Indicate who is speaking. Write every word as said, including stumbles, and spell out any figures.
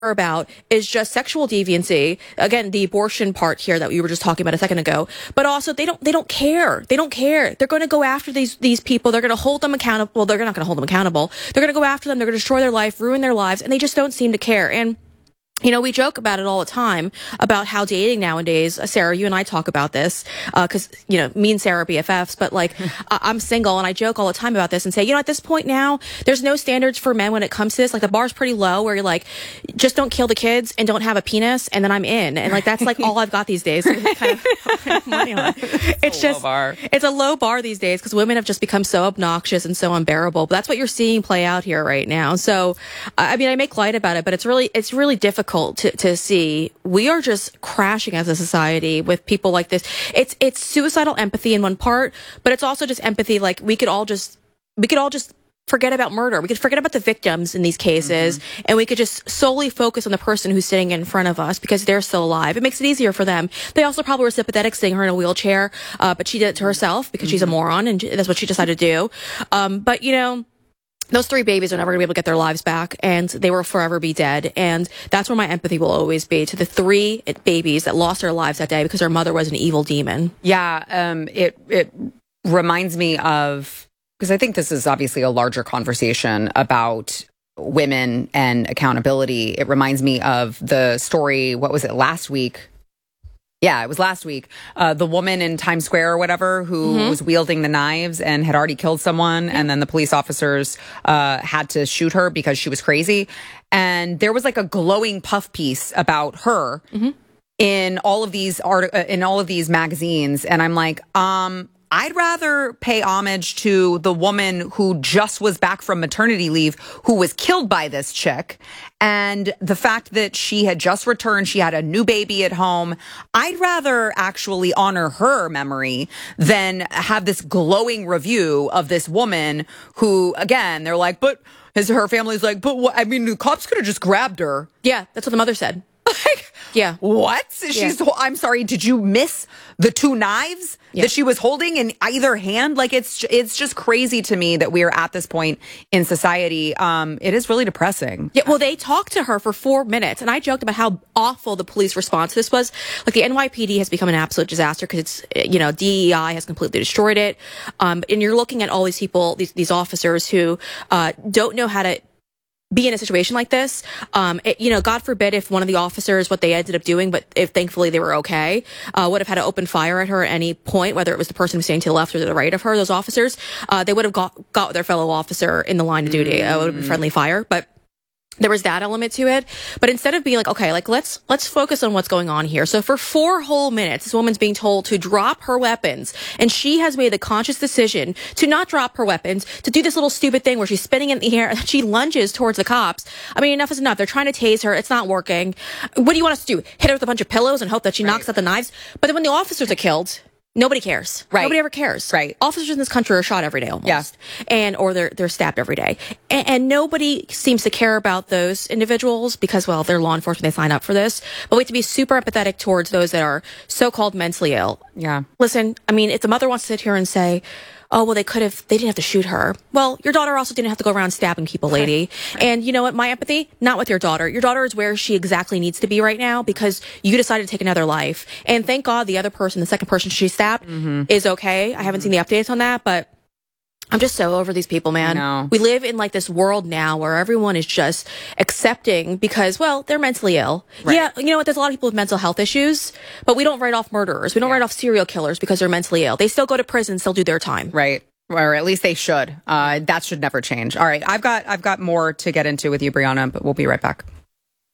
Speaker 1: about is just sexual deviancy. Again, the abortion part here that we were just talking about a second ago. But also, they don't they don't care. They don't care. They're going to go after these these people. They're going to hold them accountable. Well, they're not going to hold them accountable. They're going to go after them. They're going to destroy their life, ruin their lives, and they just don't seem to care. And you know, we joke about it all the time about how dating nowadays, uh, Sarah, you and I talk about this, uh, cause, you know, me and Sarah are B F Fs, but like, I- I'm single and I joke all the time about this and say, you know, at this point now, there's no standards for men when it comes to this. Like the bar's pretty low where you're like, just don't kill the kids and don't have a penis and then I'm in. And like, that's like all I've got these days. So it's kind of money on it. It's, it's just, bar. It's a low bar these days because women have just become so obnoxious and so unbearable. But that's what you're seeing play out here right now. So, I mean, I make light about it, but it's really, it's really difficult To, to see. We are just crashing as a society with people like this. It's it's suicidal empathy in one part, but it's also just empathy. Like we could all just we could all just forget about murder. We could forget about the victims in these cases, mm-hmm. and we could just solely focus on the person who's sitting in front of us because they're still alive. It makes it easier for them. They also probably were sympathetic seeing her in a wheelchair, uh, but she did it to herself because mm-hmm. she's a moron and that's what she decided to do. Um, but you know. Those three babies are never going to be able to get their lives back, and they will forever be dead. And that's where my empathy will always be to the three babies that lost their lives that day because their mother was an evil demon.
Speaker 2: Yeah, um, it it reminds me of, because I think this is obviously a larger conversation about women and accountability. It reminds me of the story, what was it, last week? Yeah, it was last week. Uh, the woman in Times Square or whatever who mm-hmm. was wielding the knives and had already killed someone. And then the police officers uh, had to shoot her because she was crazy. And there was like a glowing puff piece about her mm-hmm. in all of these art- uh, in all of these magazines. And I'm like, um... I'd rather pay homage to the woman who just was back from maternity leave, who was killed by this chick. And the fact that she had just returned, she had a new baby at home. I'd rather actually honor her memory than have this glowing review of this woman who, again, they're like, but his, her family's like, but what? I mean, the cops could have just grabbed her.
Speaker 1: Yeah, that's what the mother said.
Speaker 2: Like,
Speaker 1: yeah.
Speaker 2: What? She's, yeah. I'm sorry, did you miss the two knives yeah. that she was holding in either hand? Like, it's it's just crazy to me that we are at this point in society. Um, it is really depressing.
Speaker 1: Yeah, well, they talked to her for four minutes, and I joked about how awful the police response to this was. Like, the N Y P D has become an absolute disaster because it's, you know, D E I has completely destroyed it. Um, and you're looking at all these people, these, these officers who uh, don't know how to be in a situation like this. Um, it, you know, God forbid if one of the officers, what they ended up doing, but if thankfully they were okay, uh, would have had to open fire at her at any point, whether it was the person who's standing to the left or to the right of her, those officers, uh, they would have got, got their fellow officer in the line of duty. Mm. Uh, it would have been friendly fire, but there was that element to it. But instead of being like, okay, like let's let's focus on what's going on here. So for four whole minutes, this woman's being told to drop her weapons, and she has made the conscious decision to not drop her weapons, to do this little stupid thing where she's spinning in the air and she lunges towards the cops. I mean, enough is enough. They're trying to tase her. It's not working. What do you want us to do? Hit her with a bunch of pillows and hope that she
Speaker 2: right.
Speaker 1: knocks out the knives? But then when the officers are killed, nobody cares.
Speaker 2: Right.
Speaker 1: Nobody ever cares.
Speaker 2: Right.
Speaker 1: Officers in this country are shot every day almost.
Speaker 2: Yeah.
Speaker 1: And, or they're, they're stabbed every day. And, and nobody seems to care about those individuals because, well, they're law enforcement, they sign up for this. But we have to be super empathetic towards those that are so-called mentally ill.
Speaker 2: Yeah.
Speaker 1: Listen, I mean, if the mother wants to sit here and say, oh, well, they could have, they didn't have to shoot her. Well, your daughter also didn't have to go around stabbing people, lady. Right. And you know what? My empathy, not with your daughter. Your daughter is where she exactly needs to be right now because you decided to take another life. And thank God the other person, the second person she stabbed, mm-hmm. is okay. I haven't mm-hmm. seen the updates on that, but I'm just so over these people, man.
Speaker 2: No.
Speaker 1: We live in like this world now where everyone is just accepting because, well, they're mentally ill. Right. Yeah, you know what? There's a lot of people with mental health issues, but we don't write off murderers. We don't yeah. write off serial killers because they're mentally ill. They still go to prison, still do their time.
Speaker 2: Right. Or at least they should. Uh, that should never change. All right. I've got I've got more to get into with you, Brianna, but we'll be right back.